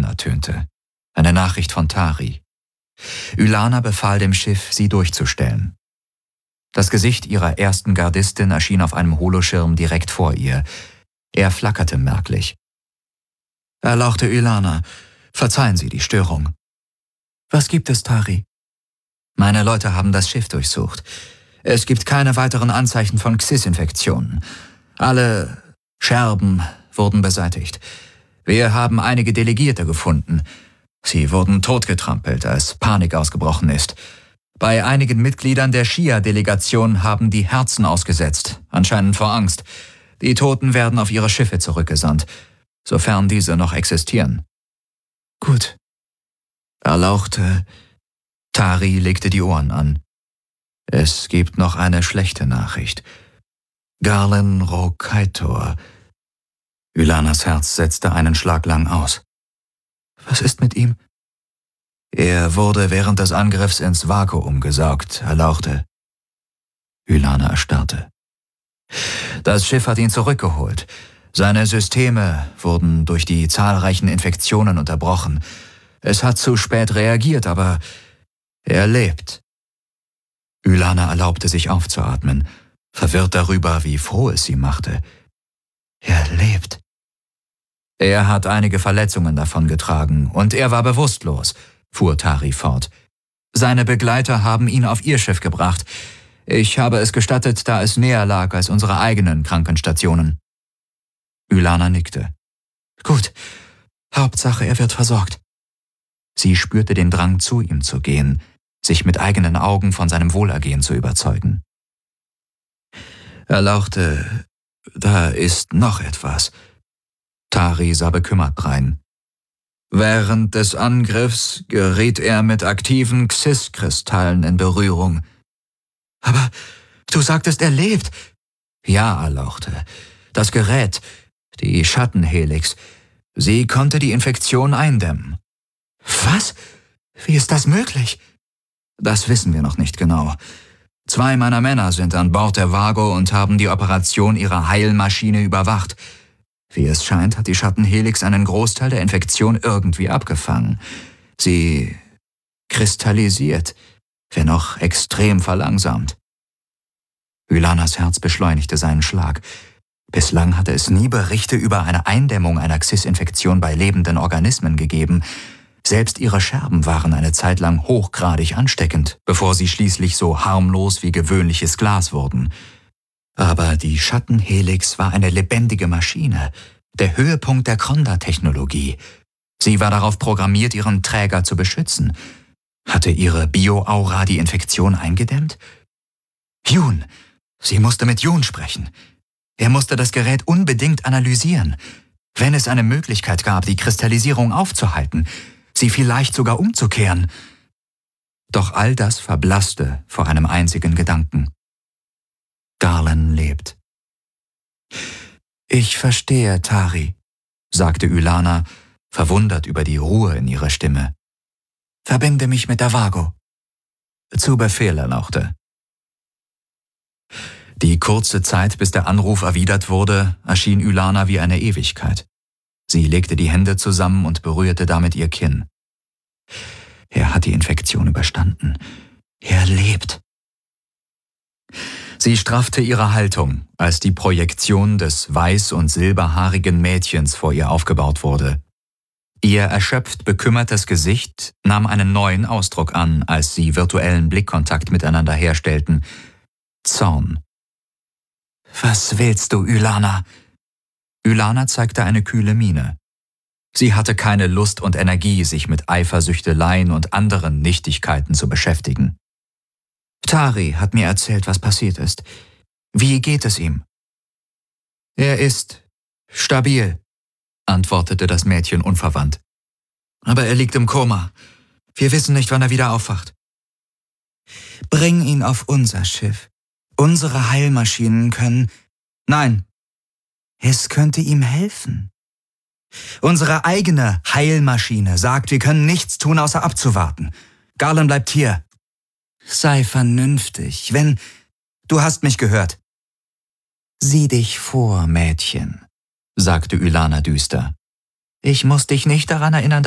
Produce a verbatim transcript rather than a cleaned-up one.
ertönte. Eine Nachricht von Tari. Ylana befahl dem Schiff, sie durchzustellen. Das Gesicht ihrer ersten Gardistin erschien auf einem Holoschirm direkt vor ihr. Er flackerte merklich. Erlauchte Ylana, verzeihen Sie die Störung. Was gibt es, Tari? Meine Leute haben das Schiff durchsucht. Es gibt keine weiteren Anzeichen von Xys-Infektionen. Alle Scherben wurden beseitigt. Wir haben einige Delegierte gefunden. Sie wurden totgetrampelt, als Panik ausgebrochen ist. Bei einigen Mitgliedern der Shia-Delegation haben die Herzen ausgesetzt, anscheinend vor Angst. Die Toten werden auf ihre Schiffe zurückgesandt, sofern diese noch existieren. Gut. Erlauchte. Tari legte die Ohren an. Es gibt noch eine schlechte Nachricht. Garlen Rokaitor. Ylanas Herz setzte einen Schlag lang aus. Was ist mit ihm? Er wurde während des Angriffs ins Vakuum gesaugt, erlauchte. Ylana erstarrte. Das Schiff hat ihn zurückgeholt. Seine Systeme wurden durch die zahlreichen Infektionen unterbrochen. Es hat zu spät reagiert, aber er lebt. Ylana erlaubte sich aufzuatmen, verwirrt darüber, wie froh es sie machte. Er lebt. Er hat einige Verletzungen davongetragen und er war bewusstlos, fuhr Tari fort. Seine Begleiter haben ihn auf ihr Schiff gebracht. Ich habe es gestattet, da es näher lag als unsere eigenen Krankenstationen. Ylana nickte. Gut, Hauptsache, er wird versorgt. Sie spürte den Drang, zu ihm zu gehen, sich mit eigenen Augen von seinem Wohlergehen zu überzeugen. Erlauchte, da ist noch etwas. Tari sah bekümmert drein. Während des Angriffs geriet er mit aktiven Xys-Kristallen in Berührung. Aber du sagtest, er lebt. Ja, erlauchte. Das Gerät, die Schattenhelix, sie konnte die Infektion eindämmen. Was? Wie ist das möglich? Das wissen wir noch nicht genau. Zwei meiner Männer sind an Bord der Vago und haben die Operation ihrer Heilmaschine überwacht. Wie es scheint, hat die Schattenhelix einen Großteil der Infektion irgendwie abgefangen. Sie kristallisiert, wenn auch extrem verlangsamt. Ylanas Herz beschleunigte seinen Schlag. Bislang hatte es nie Berichte über eine Eindämmung einer Xys-Infektion bei lebenden Organismen gegeben. Selbst ihre Scherben waren eine Zeit lang hochgradig ansteckend, bevor sie schließlich so harmlos wie gewöhnliches Glas wurden. Aber die Schattenhelix war eine lebendige Maschine, der Höhepunkt der Kronda-Technologie. Sie war darauf programmiert, ihren Träger zu beschützen. Hatte ihre Bio-Aura die Infektion eingedämmt? Jun! Sie musste mit Jun sprechen. Er musste das Gerät unbedingt analysieren. Wenn es eine Möglichkeit gab, die Kristallisierung aufzuhalten, sie vielleicht sogar umzukehren. Doch all das verblasste vor einem einzigen Gedanken. Garlen lebt. Ich verstehe, Tari, sagte Ylana, verwundert über die Ruhe in ihrer Stimme. Verbinde mich mit der Vago. Zu Befehl, erlauchte. Die kurze Zeit, bis der Anruf erwidert wurde, erschien Ylana wie eine Ewigkeit. Sie legte die Hände zusammen und berührte damit ihr Kinn. Er hat die Infektion überstanden. Er lebt. Sie straffte ihre Haltung, als die Projektion des weiß- und silberhaarigen Mädchens vor ihr aufgebaut wurde. Ihr erschöpft bekümmertes Gesicht nahm einen neuen Ausdruck an, als sie virtuellen Blickkontakt miteinander herstellten. Zorn. Was willst du, Ylana? Ylana zeigte eine kühle Miene. Sie hatte keine Lust und Energie, sich mit Eifersüchteleien und anderen Nichtigkeiten zu beschäftigen. Tari hat mir erzählt, was passiert ist. Wie geht es ihm? Er ist stabil, antwortete das Mädchen unverwandt. Aber er liegt im Koma. Wir wissen nicht, wann er wieder aufwacht. Bring ihn auf unser Schiff. Unsere Heilmaschinen können... Nein, es könnte ihm helfen. Unsere eigene Heilmaschine sagt, wir können nichts tun, außer abzuwarten. Garlen bleibt hier. Sei vernünftig, wenn... Du hast mich gehört. Sieh dich vor, Mädchen, sagte Ylana düster. Ich muss dich nicht daran erinnern,